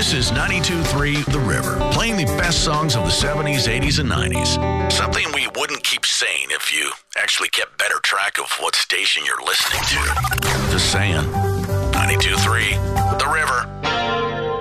This is 92.3 The River, playing the best songs of the 70s, 80s, and 90s. Something we wouldn't keep saying if you actually kept better track of what station you're listening to. Just saying. 92.3 The River.